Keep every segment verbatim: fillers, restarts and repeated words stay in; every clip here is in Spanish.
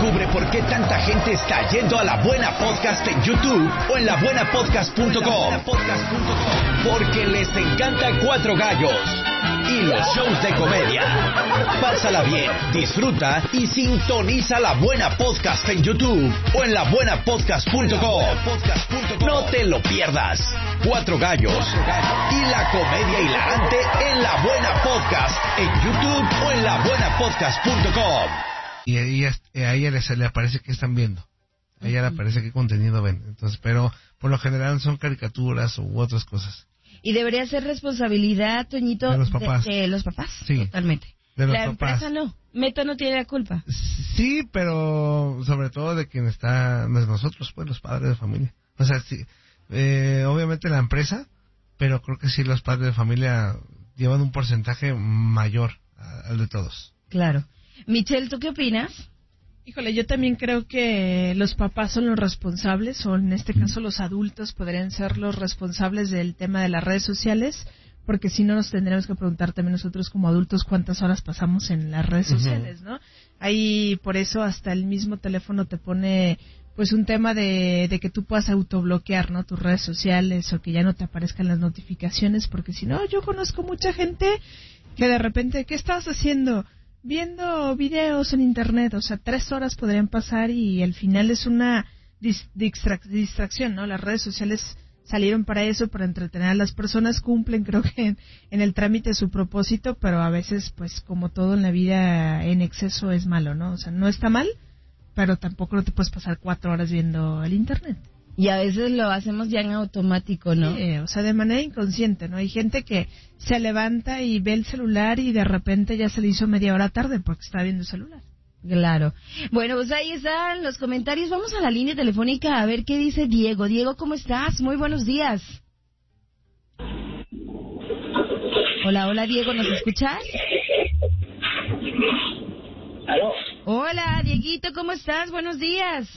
Descubre por qué tanta gente está yendo a La Buena Podcast en YouTube o en la buena podcast punto com. Porque les encanta Cuatro Gallos y los shows de comedia. Pásala bien, disfruta y sintoniza La Buena Podcast en YouTube o en la buena podcast punto com. No te lo pierdas. Cuatro Gallos y la comedia hilarante en La Buena Podcast en YouTube o en la buena podcast punto com. Y a ella, a ella le, le aparece que están viendo. A ella le aparece qué contenido ven. Entonces, pero por lo general son caricaturas u otras cosas. Y debería ser responsabilidad, Toñito, de los papás. De, de los papás, sí, totalmente. De los la papás. empresa no. Meta no tiene la culpa. Sí, pero sobre todo de quien está, de nosotros, pues los padres de familia. O sea, sí, eh, obviamente la empresa, pero creo que sí los padres de familia llevan un porcentaje mayor al de todos. Claro. Michelle, ¿tú qué opinas? Híjole, yo también creo que los papás son los responsables, o en este caso los adultos podrían ser los responsables del tema de las redes sociales, porque si no nos tendremos que preguntar también nosotros como adultos cuántas horas pasamos en las redes uh-huh. sociales, ¿no? Ahí por eso hasta el mismo teléfono te pone pues un tema de, de que tú puedas autobloquear, ¿no? Tus redes sociales o que ya no te aparezcan las notificaciones, porque si no, yo conozco mucha gente que de repente, ¿qué estabas haciendo? Viendo videos en internet, o sea, tres horas podrían pasar y al final es una dis- distra- distracción, ¿no? Las redes sociales salieron para eso, para entretener a las personas, cumplen creo que en, en el trámite su propósito, pero a veces, pues como todo en la vida, en exceso es malo, ¿no? O sea, no está mal, pero tampoco no te puedes pasar cuatro horas viendo el internet. Y a veces lo hacemos ya en automático, ¿no? Sí, o sea, de manera inconsciente, ¿no? Hay gente que se levanta y ve el celular y de repente ya se le hizo media hora tarde porque está viendo el celular. Claro. Bueno, pues ahí están los comentarios. Vamos a la línea telefónica a ver qué dice Diego. Diego, ¿cómo estás? Muy buenos días. Hola, hola, Diego, ¿nos escuchas? ¿Aló? Hola, Dieguito, ¿cómo estás? Buenos días.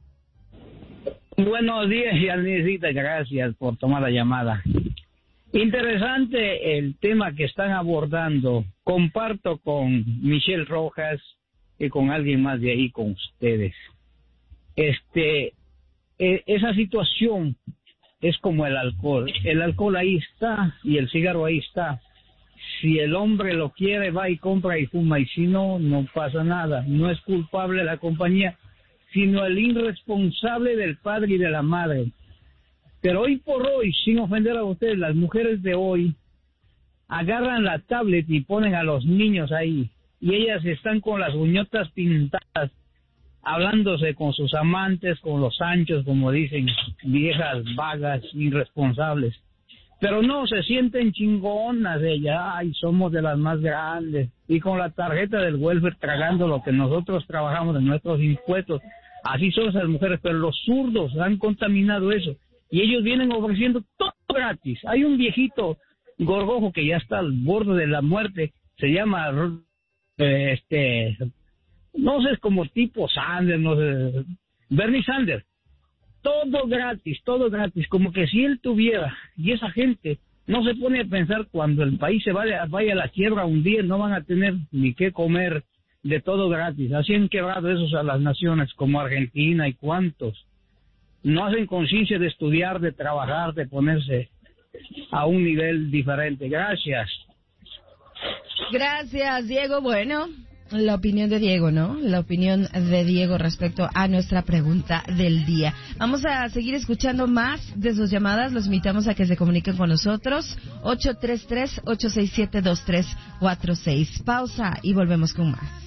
Buenos días, Yanisita, gracias por tomar la llamada. Interesante el tema que están abordando. Comparto con Michelle Rojas y con alguien más de ahí, con ustedes. Este, eh, esa situación es como el alcohol. El alcohol ahí está y el cigarro ahí está. Si el hombre lo quiere, va y compra y fuma, y si no, no pasa nada. No es culpable la compañía, sino el irresponsable del padre y de la madre. Pero hoy por hoy, sin ofender a ustedes, las mujeres de hoy agarran la tablet y ponen a los niños ahí, y ellas están con las uñotas pintadas, hablándose con sus amantes, con los anchos, como dicen, viejas, vagas, irresponsables. Pero no, se sienten chingonas ellas, ay, somos de las más grandes, y con la tarjeta del welfare tragando lo que nosotros trabajamos en nuestros impuestos. Así son esas mujeres, pero los zurdos han contaminado eso, y ellos vienen ofreciendo todo gratis. Hay un viejito gorgojo que ya está al borde de la muerte, se llama, eh, este, no sé, es como tipo Sanders, no sé, Bernie Sanders. Todo gratis, todo gratis, como que si él tuviera, y esa gente no se pone a pensar cuando el país se vaya, vaya a la quiebra un día, no van a tener ni qué comer, de todo gratis. Así han quebrado esos a las naciones como Argentina y cuantos. No hacen conciencia de estudiar, de trabajar, de ponerse a un nivel diferente. Gracias. Gracias, Diego. Bueno, la opinión de Diego, ¿no? La opinión de Diego respecto a nuestra pregunta del día. Vamos a seguir escuchando más de sus llamadas. Los invitamos a que se comuniquen con nosotros. ocho tres tres, ocho seis siete, dos tres cuatro seis. Pausa y volvemos con más.